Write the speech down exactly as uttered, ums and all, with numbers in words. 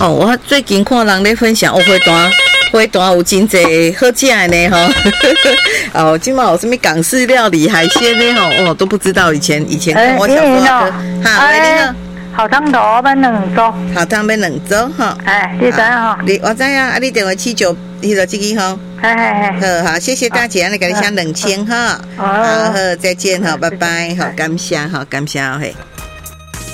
哦，我最近看人咧分享，哦，花单花单有真济好食的呢吼。哦，今晚有什么港式料理、海鲜呢吼？哦，都不知道。以前以前看我小时候哈，喂，你好。 好汤头要两组， 好汤要两组哈。 哎，你知影吼？ 你我知影，啊，你电话七九，迄个这个吼。 哎哎哎。好好，谢谢大姐，你给你想两千哈。好好，再见哈，拜拜，好，感谢哈，感谢嘿。